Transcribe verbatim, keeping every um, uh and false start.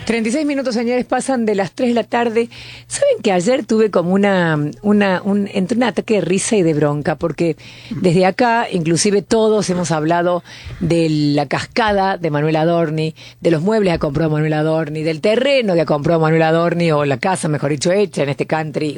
treinta y seis minutos, señores, pasan de las tres de la tarde. ¿Saben que ayer tuve como una, una, un, entre un ataque de risa y de bronca? Porque desde acá, inclusive todos hemos hablado de la cascada de Manuel Adorni, de los muebles que compró Manuel Adorni, del terreno que compró Manuel Adorni, o la casa, mejor dicho, hecha en este country